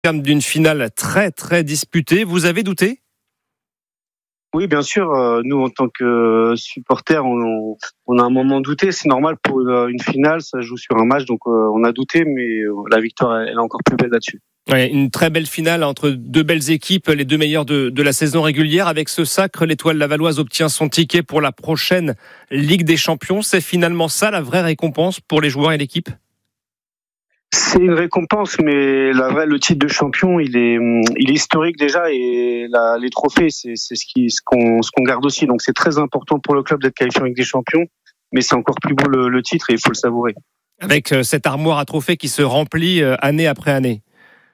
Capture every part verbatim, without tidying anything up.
terme d'une finale très très disputée, vous avez douté ? Oui, bien sûr. Nous, en tant que supporters, on, on a un moment douté. C'est normal pour une finale, ça joue sur un match, donc on a douté, mais la victoire, elle est encore plus belle là-dessus. Ouais, une très belle finale entre deux belles équipes, les deux meilleures de, de la saison régulière. Avec ce sacre, l'Étoile lavalloise obtient son ticket pour la prochaine Ligue des Champions. C'est finalement ça la vraie récompense pour les joueurs et l'équipe ? C'est une récompense, mais la vraie, le titre de champion, il est, il est historique déjà, et la, les trophées, c'est, c'est ce, qui, ce, qu'on, ce qu'on garde aussi. Donc c'est très important pour le club d'être qualifié en Ligue des Champions, mais c'est encore plus beau le, le titre et il faut le savourer. Avec cette armoire à trophées qui se remplit année après année.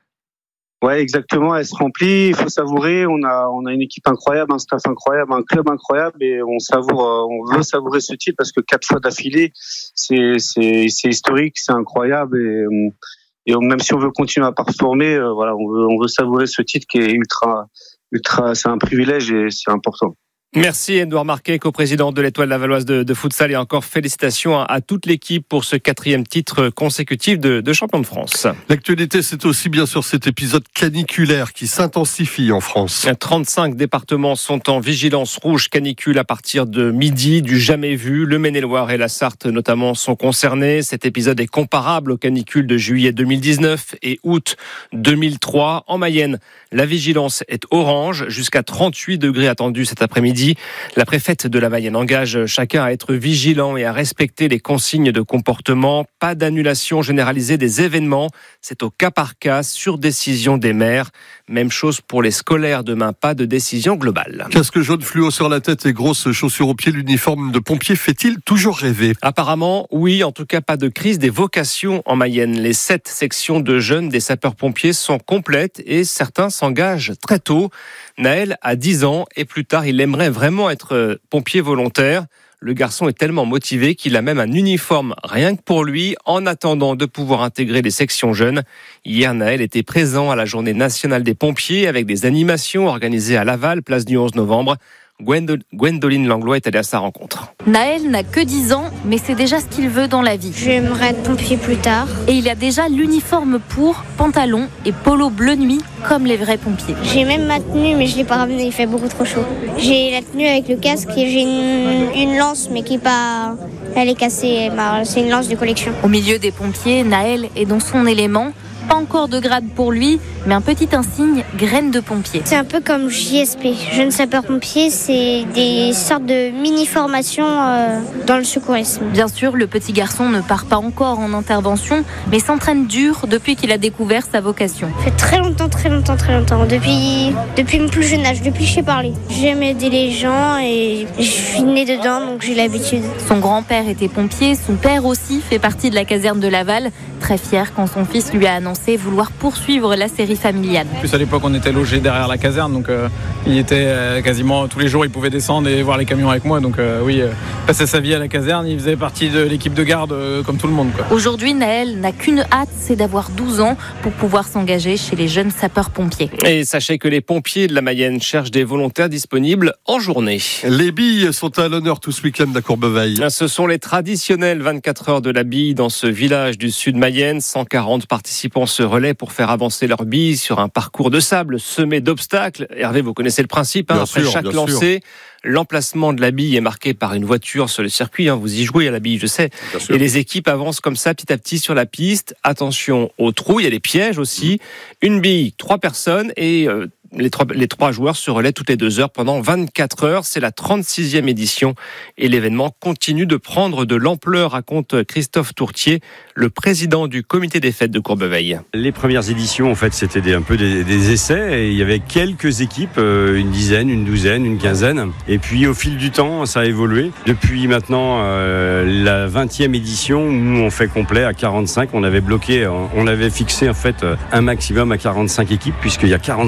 Ouais, exactement, elle se remplit, il faut savourer. On a, on a une équipe incroyable, un staff incroyable, un club incroyable, et on savoure, on veut savourer ce titre parce que quatre fois d'affilée, c'est, c'est, c'est historique, c'est incroyable, et, et même si on veut continuer à performer, voilà, on veut, on veut savourer ce titre qui est ultra, ultra, c'est un privilège et c'est important. Merci Edouard Marquet, coprésident de l'Étoile lavalloise de, de futsal, et encore félicitations à, à toute l'équipe pour ce quatrième titre consécutif de, de champion de France. L'actualité, c'est aussi bien sûr cet épisode caniculaire qui s'intensifie en France. trente-cinq départements sont en vigilance rouge canicule à partir de midi, du jamais vu. Le Maine-et-Loire et la Sarthe notamment sont concernés. Cet épisode est comparable aux canicules de juillet deux mille dix-neuf et août deux mille trois. En Mayenne, la vigilance est orange, jusqu'à trente-huit degrés attendus cet après-midi. La préfète de la Mayenne engage chacun à être vigilant et à respecter les consignes de comportement. Pas d'annulation généralisée des événements. C'est au cas par cas, sur décision des maires. Même chose pour les scolaires demain, pas de décision globale. Casque jaune fluo sur la tête et grosses chaussures aux pieds, l'uniforme de pompier fait-il toujours rêver ? Apparemment, oui. En tout cas, pas de crise des vocations en Mayenne. Les sept sections de jeunes des sapeurs-pompiers sont complètes et certains s'engagent très tôt. Naël a dix ans et plus tard, il aimerait vraiment être pompier volontaire. Le garçon est tellement motivé qu'il a même un uniforme rien que pour lui, en attendant de pouvoir intégrer les sections jeunes. Hier, Naël était présent à la journée nationale des pompiers avec des animations organisées à Laval, place du onze novembre. Gwendoline Langlois est allée à sa rencontre. Naël n'a que dix ans, mais c'est déjà ce qu'il veut dans la vie. J'aimerais être pompier plus tard. Et il a déjà l'uniforme pour, pantalon et polo bleu nuit, comme les vrais pompiers. J'ai même ma tenue, mais je ne l'ai pas ramenée, il fait beaucoup trop chaud. J'ai la tenue avec le casque et j'ai une, une lance, mais qui est pas... Elle est cassée, c'est une lance de collection. Au milieu des pompiers, Naël est dans son élément. Pas encore de grade pour lui, mais un petit insigne, graine de pompier. C'est un peu comme J S P, jeune sapeur-pompier, c'est des sortes de mini-formations euh, dans le secourisme. Bien sûr, le petit garçon ne part pas encore en intervention, mais s'entraîne dur depuis qu'il a découvert sa vocation. Ça fait très longtemps, très longtemps, très longtemps, depuis, depuis mon plus jeune âge, depuis que je sais parler. J'aime aider les gens et je suis née dedans, donc j'ai l'habitude. Son grand-père était pompier, son père aussi fait partie de la caserne de Laval, très fier quand son fils lui a annoncé vouloir poursuivre la série familiale. En plus à l'époque on était logé derrière la caserne, donc euh, il était euh, quasiment tous les jours il pouvait descendre et voir les camions avec moi, donc euh, oui, euh, passer sa vie à la caserne, il faisait partie de l'équipe de garde euh, comme tout le monde, quoi. Aujourd'hui, Naël n'a qu'une hâte, c'est d'avoir douze ans pour pouvoir s'engager chez les jeunes sapeurs-pompiers. Et sachez que les pompiers de la Mayenne cherchent des volontaires disponibles en journée. Les billes sont à l'honneur tout ce week-end à Courbeveille. Ce sont les traditionnelles vingt-quatre heures de la bille dans ce village du sud Mayenne. cent quarante participants se relaient pour faire avancer leur bille sur un parcours de sable semé d'obstacles. Hervé, vous connaissez le principe, hein, après sûr, chaque lancé, l'emplacement de la bille est marqué par une voiture sur le circuit, hein, vous y jouez à la bille, je sais. Et les équipes avancent comme ça petit à petit sur la piste. Attention aux trous, il y a des pièges aussi. Une bille, trois personnes et euh, Les trois, les trois joueurs se relaient toutes les deux heures pendant vingt-quatre heures. C'est la trente-sixième édition et l'événement continue de prendre de l'ampleur, raconte Christophe Tourtier, le président du comité des fêtes de Courbeveille. Les premières éditions, en fait, c'était des, un peu des, des essais et il y avait quelques équipes, euh, une dizaine, une douzaine, une quinzaine. Et puis au fil du temps, ça a évolué. Depuis maintenant euh, la vingtième édition, nous on fait complet à quarante-cinq. On avait bloqué, on avait fixé en fait un maximum à quarante-cinq équipes puisqu'il y a quarante-cinq joueurs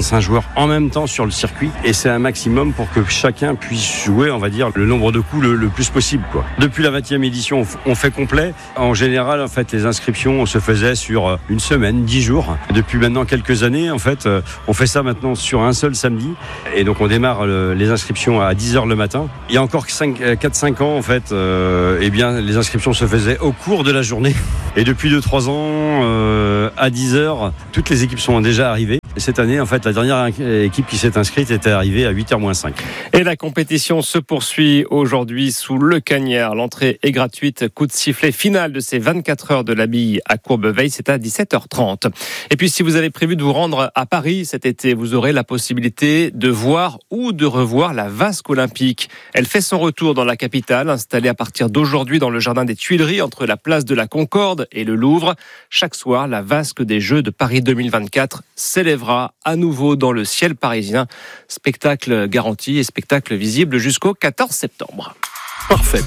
en même temps sur le circuit et c'est un maximum pour que chacun puisse jouer, on va dire, le nombre de coups le, le plus possible, quoi. Depuis la vingtième édition, on fait complet. En général, en fait, les inscriptions se faisaient sur une semaine, dix jours. Depuis maintenant quelques années, en fait, on fait ça maintenant sur un seul samedi et donc on démarre le, les inscriptions à dix heures le matin. Il y a encore quatre cinq ans, en fait, euh, eh bien, les inscriptions se faisaient au cours de la journée. Et depuis deux trois ans, euh, à dix heures, toutes les équipes sont déjà arrivées. Et cette année, en fait, la dernière équipe qui s'est inscrite était arrivée à huit heures moins cinq. Et la compétition se poursuit aujourd'hui sous le Cagnard. L'entrée est gratuite. Coup de sifflet final de ces vingt-quatre heures de la bille à Courbeveille, c'est à dix-sept heures trente. Et puis, si vous avez prévu de vous rendre à Paris cet été, vous aurez la possibilité de voir ou de revoir la Vasque olympique. Elle fait son retour dans la capitale, installée à partir d'aujourd'hui dans le jardin des Tuileries, entre la place de la Concorde et le Louvre. Chaque soir, la Vasque des Jeux de Paris deux mille vingt-quatre s'élèvera à nouveau dans le ciel parisien. Spectacle garanti et spectacle visible jusqu'au quatorze septembre. Parfait.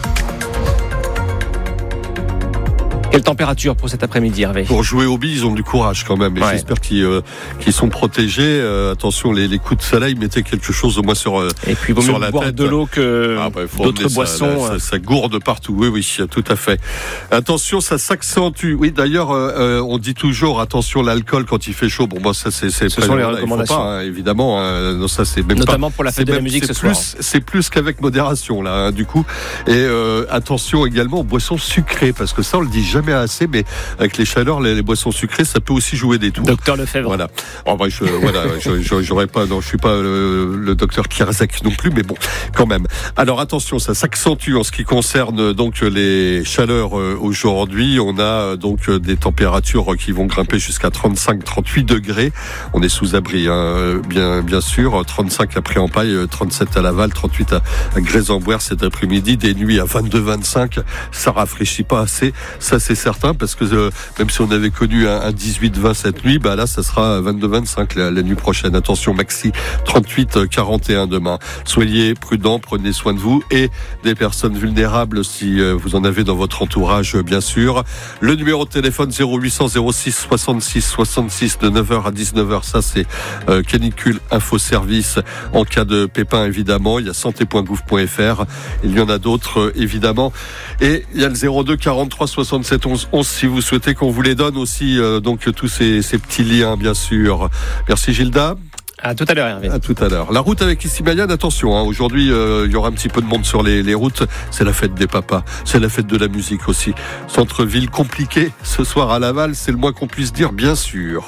Quelle température pour cet après-midi, Hervé ? Pour jouer au billes, ils ont du courage quand même. Et ouais. J'espère qu'ils, euh, qu'ils sont protégés. Euh, attention, les, les coups de soleil, mettez quelque chose au moins sur, euh, et puis, sur mieux la boire tête. de l'eau que ah, bah, d'autres boissons. Ça, ça, ça gourde partout. Oui, oui, tout à fait. Attention, ça s'accentue. Oui, d'ailleurs, euh, on dit toujours attention l'alcool quand il fait chaud. Bon, bah, ça, c'est, c'est ce sont les recommandations. Pas, hein, évidemment. Hein, non, ça, c'est même notamment pas, pour la fête de même, la musique ce plus, soir. C'est plus qu'avec modération, là, hein, du coup. Et euh, attention également aux boissons sucrées, parce que ça, on le dit jamais assez, mais avec les chaleurs, les, les boissons sucrées, ça peut aussi jouer des tours. Docteur Lefebvre. Voilà. En vrai, je, voilà, je, je, j'aurais pas, non, je suis pas le, le docteur Kierzek non plus, mais bon, quand même. Alors attention, ça s'accentue en ce qui concerne donc les chaleurs euh, aujourd'hui. On a euh, donc des températures qui vont grimper jusqu'à trente-cinq, trente-huit degrés. On est sous abri, hein, bien, bien sûr. trente-cinq à Pré-en-Paille, trente-sept à Laval, trente-huit à, à Grésambouère cet après-midi. Des nuits à vingt-deux, vingt-cinq. Ça rafraîchit pas assez. Ça, c'est certain, parce que euh, même si on avait connu un, un dix-huit vingt cette nuit, bah là, ça sera vingt-deux vingt-cinq la, la nuit prochaine. Attention, maxi trente-huit quarante et un demain. Soyez prudents, prenez soin de vous et des personnes vulnérables si euh, vous en avez dans votre entourage, bien sûr. Le numéro de téléphone zéro huit cents zéro six soixante-six soixante-six de neuf heures à dix-neuf heures. Ça, c'est euh, Canicule Info Service. En cas de pépin, évidemment, il y a santé point gouv point f r. Il y en a d'autres, euh, évidemment. Et il y a le zéro deux quarante-trois soixante-sept onze onze si vous souhaitez qu'on vous les donne aussi, euh, donc tous ces, ces petits liens, bien sûr. Merci Gilda. À tout à l'heure, Hervé. À tout à l'heure. La route avec Issy Maillane, attention, hein, aujourd'hui, euh, il y aura un petit peu de monde sur les, les routes. C'est la fête des papas. C'est la fête de la musique aussi. Centre-ville compliqué ce soir à Laval, c'est le moins qu'on puisse dire, bien sûr.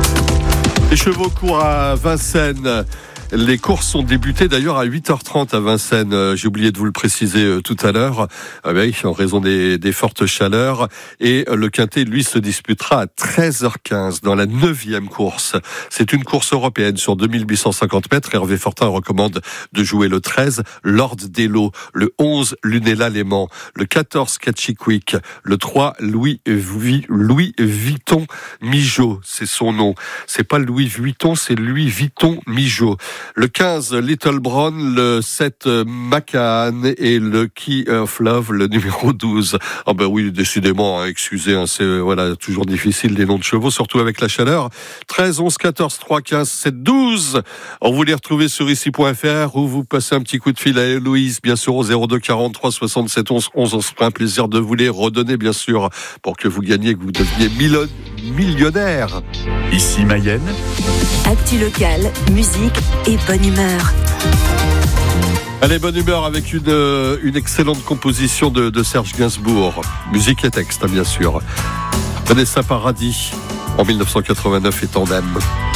Les chevaux courent à Vincennes. Les courses sont débutées d'ailleurs à huit heures trente à Vincennes. Euh, j'ai oublié de vous le préciser euh, tout à l'heure, ah ben, en raison des, des fortes chaleurs. Et euh, le Quintet, lui, se disputera à treize heures quinze dans la neuvième course. C'est une course européenne sur deux mille huit cent cinquante mètres. Hervé Fortin recommande de jouer le treize, Lord Dello, le onze, Lunella Léman, le quatorze, Catchy Quick, le trois, Louis, v- Louis Vuitton Mijo, c'est son nom. C'est pas Louis Vuitton, c'est Louis Vuitton Mijo. Le quinze, Little Brown, le sept, Macan et le Key of Love, le numéro douze. Ah ben oui, décidément, hein, excusez, hein, c'est voilà toujours difficile les noms de chevaux, surtout avec la chaleur. treize, onze, quatorze, trois, quinze, sept, douze. On vous les retrouve sur ici point f r ou vous passez un petit coup de fil à Héloïse, bien sûr, au zéro deux quarante-trois soixante-sept onze onze. On se fera un plaisir de vous les redonner, bien sûr, pour que vous gagniez, que vous deveniez millon- millionnaire. Ici Mayenne. Actu locale, musique et bonne humeur. Allez, bonne humeur avec une, euh, une excellente composition de, de Serge Gainsbourg. Musique et texte, hein, bien sûr. Vanessa Paradis, en mille neuf cent quatre-vingt-neuf et Tandem.